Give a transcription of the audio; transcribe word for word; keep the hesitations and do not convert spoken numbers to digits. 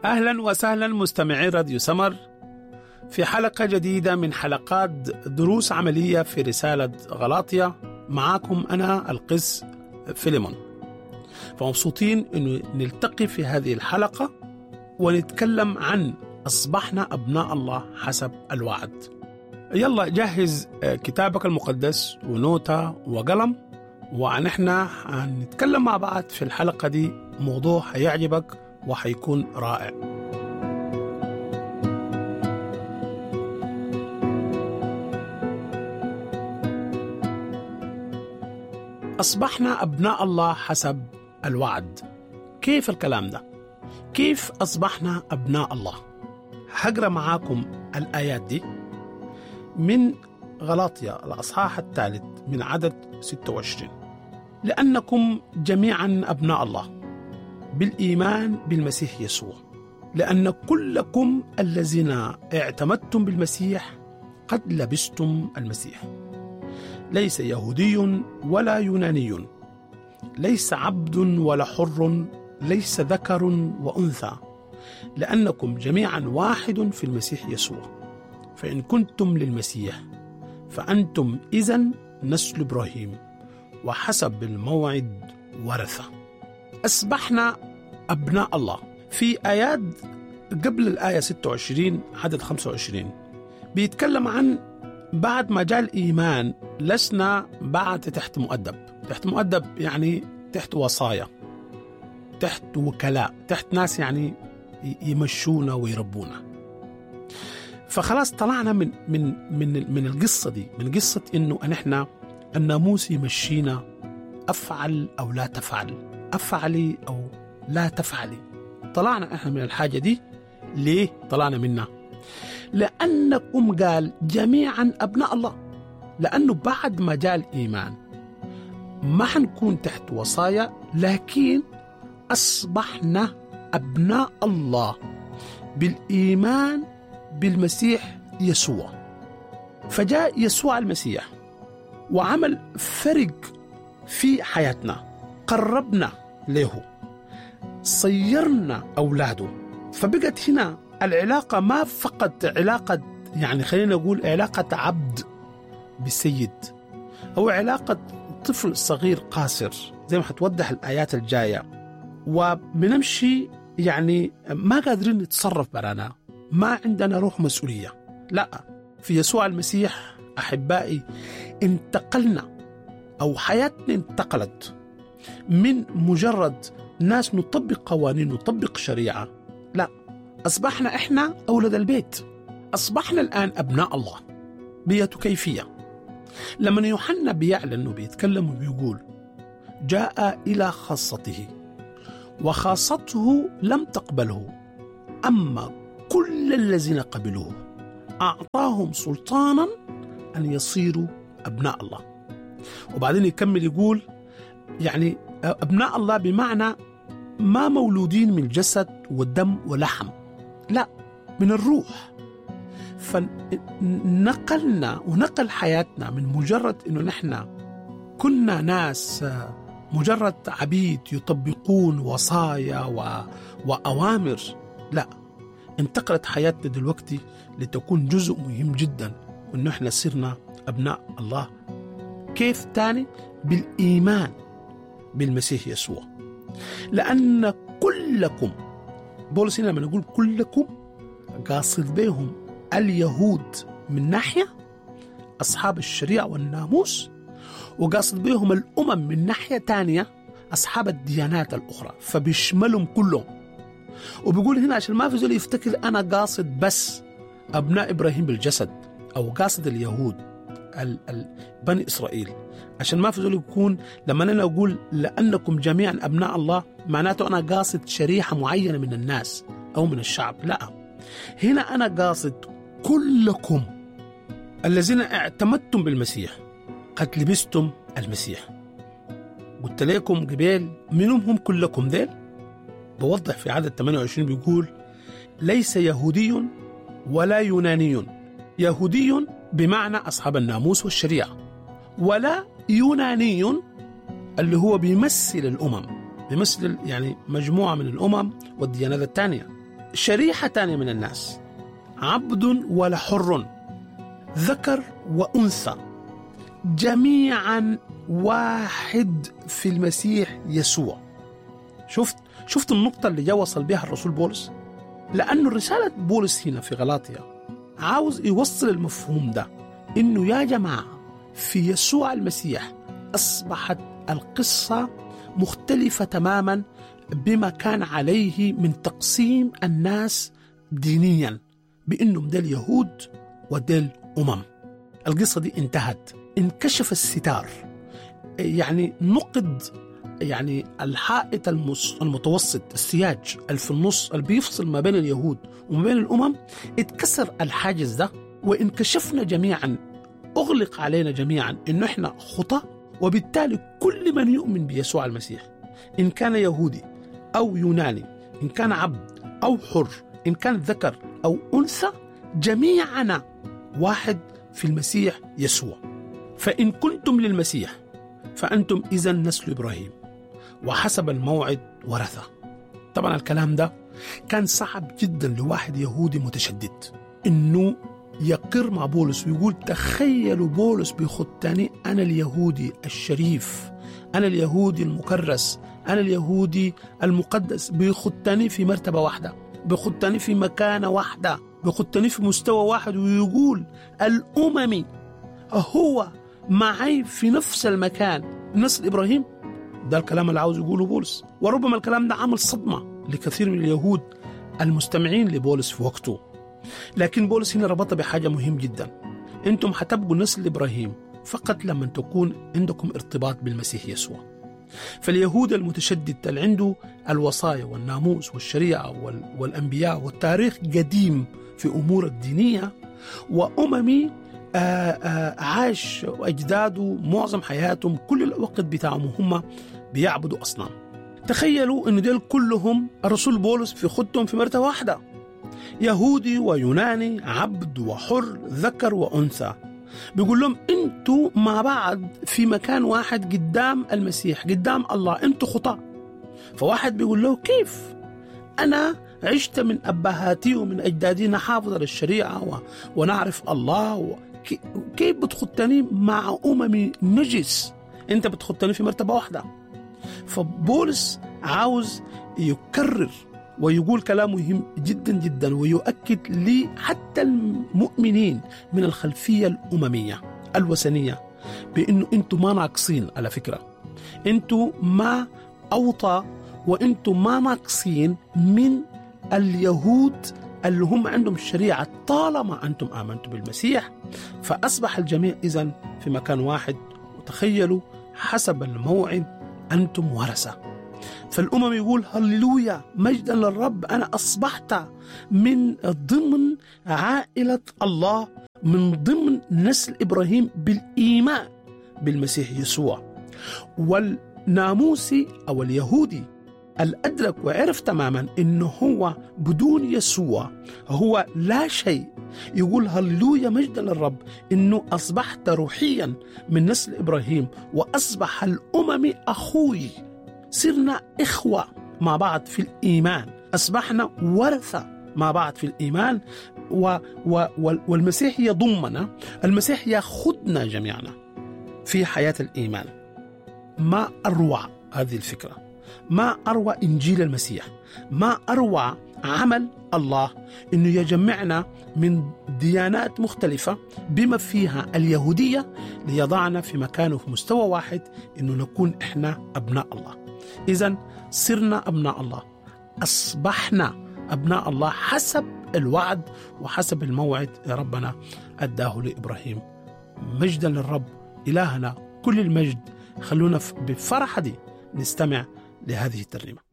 أهلا وسهلا مستمعي راديو سمر في حلقة جديدة من حلقات دروس عملية في رسالة غلاطية. معاكم أنا القس فيليمون. فمبسوطين أنه نلتقي في هذه الحلقة ونتكلم عن أصبحنا أبناء الله حسب الوعد. يلا جهز كتابك المقدس ونوتة وقلم، ونحن هنتكلم مع بعض في الحلقة دي موضوع هيعجبك وحيكون رائع. أصبحنا أبناء الله حسب الوعد. كيف الكلام ده؟ كيف أصبحنا أبناء الله؟ هقرأ معاكم الآيات دي من غلاطية الأصحاح الثالث من عدد ستة وعشرين. لأنكم جميعا أبناء الله بالإيمان بالمسيح يسوع، لأن كلكم الذين اعتمدتم بالمسيح قد لبستم المسيح. ليس يهودي ولا يوناني، ليس عبد ولا حر، ليس ذكر وأنثى، لأنكم جميعا واحد في المسيح يسوع. فإن كنتم للمسيح فأنتم إذن نسل إبراهيم وحسب الموعد ورثة. أصبحنا أبناء الله. في آيات قبل الآية ستة وعشرين عدد خمسة وعشرين بيتكلم عن بعد ما جاء الإيمان لسنا بعد تحت مؤدب. تحت مؤدب يعني تحت وصايا، تحت وكلاء، تحت ناس يعني يمشونا ويربونا. فخلاص طلعنا من من من من القصة دي، من قصة إنه نحن الناموس يمشينا أفعل أو لا تفعل، أفعلي أو لا تفعلي. طلعنا إحنا من الحاجة دي. ليه طلعنا منها؟ لأنكم قال جميعا أبناء الله. لأنه بعد ما جاء الإيمان ما حنكون تحت وصايا، لكن أصبحنا أبناء الله بالإيمان بالمسيح يسوع. فجاء يسوع المسيح وعمل فرق في حياتنا، قربنا له، صيرنا أولاده. فبقت هنا العلاقة ما فقط علاقة، يعني خلينا نقول علاقة عبد بسيد أو علاقة طفل صغير قاصر زي ما حتوضح الآيات الجاية، وبنمشي يعني ما قادرين نتصرف برانا، ما عندنا روح مسؤولية. لا، في يسوع المسيح أحبائي انتقلنا، أو حياتنا انتقلت من مجرد ناس نطبق قوانين نطبق شريعة، لا، أصبحنا إحنا أولاد البيت. أصبحنا الآن أبناء الله بيته كيفية. لما يوحنا بيعلن وبيتكلم وبيقول جاء إلى خاصته وخاصته لم تقبله، أما كل الذين قبلوه أعطاهم سلطانا أن يصيروا أبناء الله. وبعدين يكمل يقول يعني أبناء الله بمعنى ما مولودين من الجسد والدم ولحم، لا، من الروح. فنقلنا ونقل حياتنا من مجرد إنه نحن كنا ناس مجرد عبيد يطبقون وصايا و... وأوامر، لا، انتقلت حياتنا دلوقتي لتكون جزء مهم جدا، وإنه احنا صرنا أبناء الله. كيف تاني؟ بالإيمان بالمسيح يسوع. لأن كلكم، بولس لما نقول كلكم قاصد بهم اليهود من ناحية أصحاب الشريعة والناموس، وقاصد بهم الأمم من ناحية تانية أصحاب الديانات الأخرى، فبيشملهم كلهم. وبيقول هنا عشان ما في زول يفتكر أنا قاصد بس أبناء إبراهيم بالجسد أو قاصد اليهود بني إسرائيل، عشان ما في زول يكون لما أنا أقول لأنكم جميعا أبناء الله معناته أنا قاصد شريحة معينة من الناس أو من الشعب، لا، هنا أنا قاصد كلكم الذين اعتمدتم بالمسيح قد لبستم المسيح. قلت لكم قبل منهم هم كلكم ذيل. بوضح في عدد ثمانية وعشرين بيقول ليس يهودي ولا يوناني. يهودي بمعنى أصحاب الناموس والشريعة، ولا يوناني اللي هو بيمثل الأمم، بيمثل يعني مجموعة من الأمم والديانات الثانية. شريحة تانية من الناس، عبد ولا حر، ذكر وأنثى، جميعا واحد في المسيح يسوع. شفت شفت النقطة اللي جا وصل بها الرسول بولس؟ لأنه رسالة بولس هنا في غلاطيا عاوز يوصل المفهوم ده، إنه يا جماعة في يسوع المسيح أصبحت القصة مختلفة تماما بما كان عليه من تقسيم الناس دينيا، بأنهم ديل يهود وديل أمم. القصة دي انتهت، انكشف الستار، يعني نقد يعني الحائط المتوسط، السياج اللي في النص اللي بيفصل ما بين اليهود وما بين الأمم، اتكسر الحاجز ده وانكشفنا جميعا، أغلق علينا جميعا إنه إحنا خطأ. وبالتالي كل من يؤمن بيسوع المسيح، إن كان يهودي أو يوناني، إن كان عبد أو حر، إن كان ذكر أو أنثى، جميعنا واحد في المسيح يسوع. فإن كنتم للمسيح فأنتم إذن نسل إبراهيم وحسب الموعد ورثة. طبعا الكلام ده كان صعب جدا لواحد يهودي متشدد إنه يقر مع بولس ويقول تخيلوا بولس بيخطني أنا اليهودي الشريف، أنا اليهودي المكرس، أنا اليهودي المقدس، بيخطني في مرتبة واحدة، بيخطني في مكانة واحدة، بيخطني في مستوى واحد، ويقول الأممي هو معي في نفس المكان نسل إبراهيم. ده الكلام اللي عاوز يقوله بولس، وربما الكلام ده عمل صدمة لكثير من اليهود المستمعين لبولس في وقته. لكن بولس هنا ربطها بحاجة مهم جدا، أنتم حتبقوا نسل إبراهيم فقط لما تكون عندكم ارتباط بالمسيح يسوع. فاليهود المتشدد اللي عنده الوصايا والناموس والشريعة والأنبياء والتاريخ قديم في أمور الدينية، وأممي آآ آآ عاش أجداده معظم حياتهم كل الوقت بتاعهم هم بيعبدوا أصنام. تخيلوا أن دول كلهم الرسول بولس في خدهم في مرتبة واحدة، يهودي ويوناني، عبد وحر، ذكر وأنثى، بيقول لهم انتوا مع بعض في مكان واحد قدام المسيح، قدام الله، انتوا خطاة. فواحد بيقول له كيف أنا عشت من أبهاتي ومن أجدادي نحافظ على الشريعة و... ونعرف الله و... كيف بتخطني مع أممي نجس؟ أنت بتخطني في مرتبة واحدة. فبولس عاوز يكرر ويقول كلام مهم جدا جدا، ويؤكد لي حتى المؤمنين من الخلفية الأممية الوثنية بأنه أنتم ما ناقصين. على فكرة أنتم ما أوطى، وأنتم ما ناقصين من اليهود اللي هم عندهم الشريعة طالما أنتم آمنتم بالمسيح. فأصبح الجميع إذن في مكان واحد، وتخيلوا حسب الموعد أنتم ورثة. فالأمم يقول هللويا مجدا للرب، أنا أصبحت من ضمن عائلة الله، من ضمن نسل إبراهيم بالإيمان بالمسيح يسوع. والناموسي أو اليهودي الأدرك وعرف تماما إنه هو بدون يسوع هو لا شيء، يقول هللويا مجدا للرب إنه أصبحت روحيا من نسل إبراهيم، وأصبح الأمم أخوي، صرنا إخوة مع بعض في الإيمان، أصبحنا ورثة مع بعض في الإيمان. و و والمسيح يضمنا، المسيح يأخذنا جميعنا في حياة الإيمان. ما أروع هذه الفكرة، ما أروع إنجيل المسيح، ما أروع عمل الله إنه يجمعنا من ديانات مختلفة بما فيها اليهودية ليضعنا في مكان وفي مستوى واحد، إنه نكون إحنا أبناء الله. إذن صرنا أبناء الله، أصبحنا أبناء الله حسب الوعد وحسب الموعد ربنا أداه لإبراهيم. مجدا للرب إلهنا كل المجد. خلونا بفرحة دي نستمع لهذه الترنيمة.